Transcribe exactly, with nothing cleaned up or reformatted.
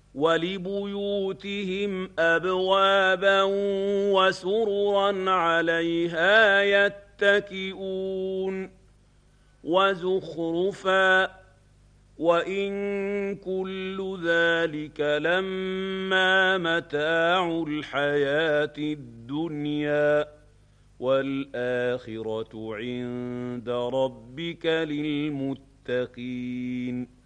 وَلِبُيُوتِهِمْ أَبْوَابًا وَسُرُرًا عَلَيْهَا يَتَّكِئُونَ وَزُخْرُفًا ۚ وَإِن كُلُّ ذَٰلِكَ لَمَّا مَتَاعُ الْحَيَاةِ الدُّنْيَا ۚ وَالْآخِرَةُ عِندَ رَبِّكَ لِلْمُتَّقِينَ